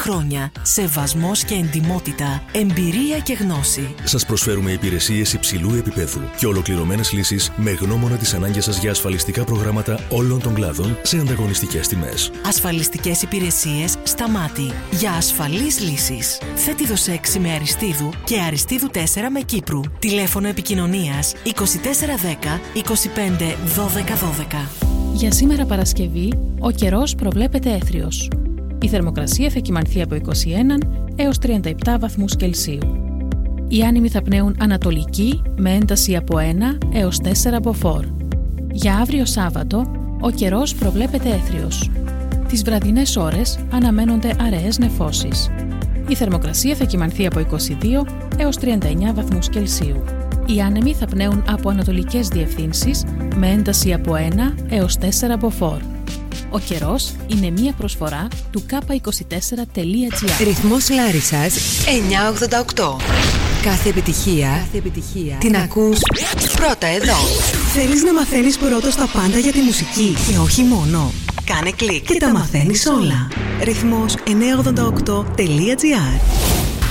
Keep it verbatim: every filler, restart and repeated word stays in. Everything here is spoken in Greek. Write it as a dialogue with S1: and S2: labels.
S1: χρόνια, σεβασμός και εντιμότητα, εμπειρία και γνώση.
S2: Σας προσφέρουμε υπηρεσίες υψηλού επίπεδου και ολοκληρωμένες λύσεις με γνώμονα τις ανάγκες σας για ασφαλιστικά προγράμματα όλων των κλάδων σε ανταγωνιστικές τιμές.
S1: Ασφαλιστικές υπηρεσίες Σταμάτη. Για ασφαλείς λύσεις. Θέτιδος έξι με Αριστείδου και Αριστείδου τέσσερα με Κύπρου. Τηλέφωνο επικοινωνίας είκοσι τέσσερα δέκα είκοσι πέντε δώδεκα δώδεκα.
S3: Για σήμερα Παρασκευή, ο καιρός προβλέπεται έθριος. Η θερμοκρασία θα κυμανθεί από είκοσι ένα έως τριάντα επτά βαθμούς Κελσίου. Οι άνεμοι θα πνέουν ανατολική με ένταση από ένα έως τέσσερα μποφόρ. Για αύριο Σάββατο, ο καιρός προβλέπεται έθριος. Τις βραδινές ώρες αναμένονται αραιές νεφώσεις. Η θερμοκρασία θα κυμανθεί από είκοσι δύο έως τριάντα εννέα βαθμούς Κελσίου. Οι άνεμοι θα πνέουν από ανατολικές διευθύνσεις με ένταση από ένα έως τέσσερα μποφόρ. Ο καιρός είναι μία προσφορά του κάπα είκοσι τέσσερα τελεία τζι άρ.
S4: Ρυθμός Λάρισσας εννιακόσια ογδόντα οκτώ. Κάθε επιτυχία, Κάθε επιτυχία την ακούς πρώτα εδώ.
S5: Θέλεις να μαθαίνεις πρώτος τα πάντα για τη μουσική και όχι μόνο? Κάνε κλικ και τα μαθαίνεις όλα. Ρυθμός εννιακόσια ογδόντα οκτώ τελεία τζι άρ.